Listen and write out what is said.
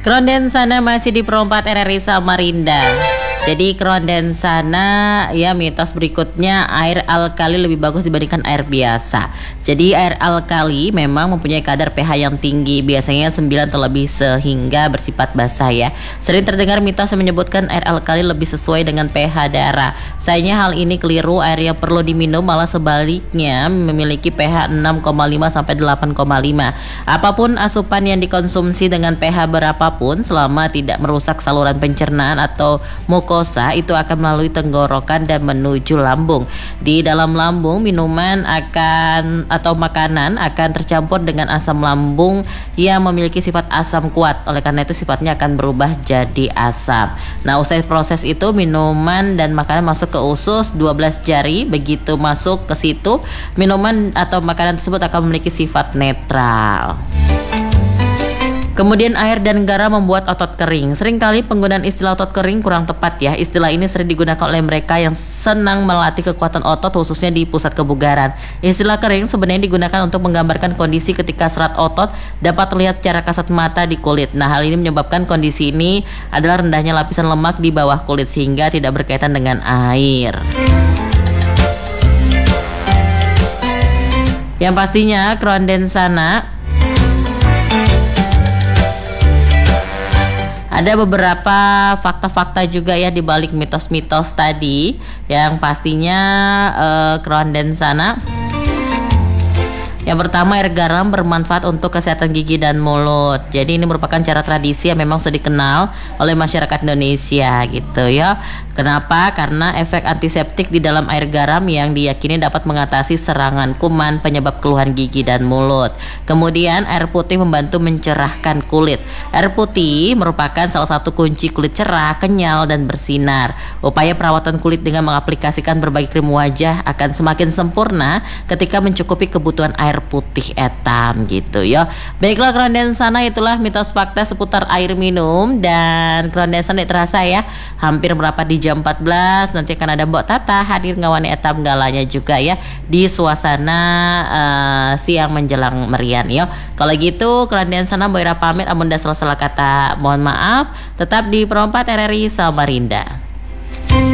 Krondensana masih di perempat RRI Samarinda. Jadi krondensana ya, mitos berikutnya, air alkali lebih bagus dibandingkan air biasa. Jadi air alkali memang mempunyai kadar pH yang tinggi, biasanya 9 atau lebih, sehingga bersifat basa ya. Sering terdengar mitos yang menyebutkan air alkali lebih sesuai dengan pH darah. Sayangnya hal ini keliru, air yang perlu diminum malah sebaliknya memiliki pH 6,5 sampai 8,5. Apapun asupan yang dikonsumsi dengan pH berapapun, selama tidak merusak saluran pencernaan atau mukosa, itu akan melalui tenggorokan dan menuju lambung. Di dalam lambung, minuman atau makanan akan tercampur dengan asam lambung yang memiliki sifat asam kuat. Oleh karena itu sifatnya akan berubah jadi asam. Nah, usai proses itu minuman dan makanan masuk ke usus 12 jari. Begitu masuk ke situ, minuman atau makanan tersebut akan memiliki sifat netral. Kemudian air dan garam membuat otot kering. Seringkali penggunaan istilah otot kering kurang tepat ya. Istilah ini sering digunakan oleh mereka yang senang melatih kekuatan otot, khususnya di pusat kebugaran. Istilah kering sebenarnya digunakan untuk menggambarkan kondisi ketika serat otot dapat terlihat secara kasat mata di kulit. Nah, hal ini menyebabkan kondisi ini adalah rendahnya lapisan lemak di bawah kulit sehingga tidak berkaitan dengan air. Yang pastinya krondensana ada beberapa fakta-fakta juga ya di balik mitos-mitos tadi. Yang pastinya krondensana, yang pertama, air garam bermanfaat untuk kesehatan gigi dan mulut. Jadi ini merupakan cara tradisi yang memang sudah dikenal oleh masyarakat Indonesia gitu ya. Kenapa? Karena efek antiseptik di dalam air garam yang diyakini dapat mengatasi serangan kuman penyebab keluhan gigi dan mulut. Kemudian air putih membantu mencerahkan kulit. Air putih merupakan salah satu kunci kulit cerah, kenyal, dan bersinar. Upaya perawatan kulit dengan mengaplikasikan berbagai krim wajah akan semakin sempurna ketika mencukupi kebutuhan air putih etam gitu ya. Baiklah krondensana, itulah mitos fakta seputar air minum. Dan krondensana terasa ya hampir merapat di jam 14. Nanti akan ada Mbok Tata hadir ngawani etam galanya juga ya di suasana siang menjelang merian ya. Kalau gitu krondensana Boira pamit, amun da salah kata mohon maaf. Tetap di perempat RRI Samarinda.